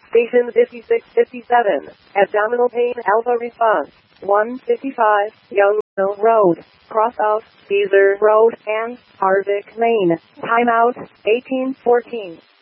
Station 5657. Abdominal pain alpha response. 155 Young Mill Road. Cross out Caesar Road and Harvick Lane. Timeout 1814.